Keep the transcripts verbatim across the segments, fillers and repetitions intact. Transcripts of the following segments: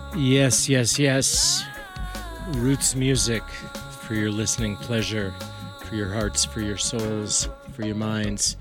Yes, yes, yes. Roots music for your listening pleasure, for your hearts, for your souls, for your minds.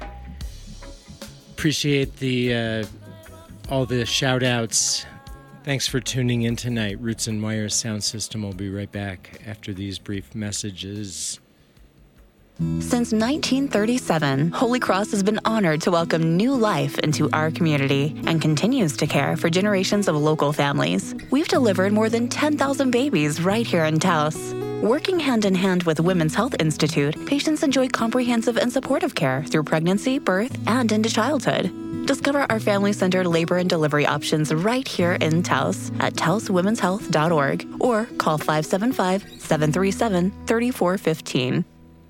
Appreciate the uh, all the shout outs. Thanks for tuning in tonight. Roots and Wires Sound System will be right back after these brief messages. Since nineteen thirty-seven, Holy Cross has been honored to welcome new life into our community and continues to care for generations of local families. We've delivered more than ten thousand babies right here in Taos. Working hand in hand with Women's Health Institute, patients enjoy comprehensive and supportive care through pregnancy, birth, and into childhood. Discover our family-centered labor and delivery options right here in Taos at taos womens health dot org or call five seven five, seven three seven, three four one five.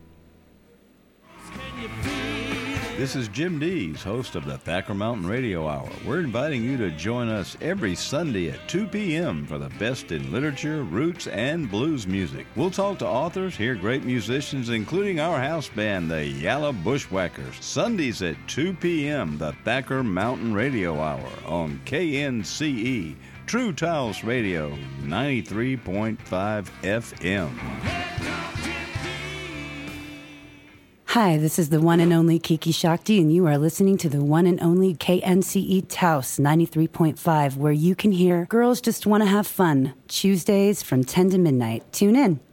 This is Jim Dees, host of the Thacker Mountain Radio Hour. We're inviting you to join us every Sunday at two p.m. for the best in literature, roots, and blues music. We'll talk to authors, hear great musicians, including our house band, the Yalla Bushwhackers. Sundays at two p.m., the Thacker Mountain Radio Hour on K N C E, True Taos Radio, ninety-three point five F M. Hi, this is the one and only Kiki Shakti, and you are listening to the one and only K N C E Taos ninety-three point five, where you can hear Girls Just Want to Have Fun, Tuesdays from ten to midnight. Tune in.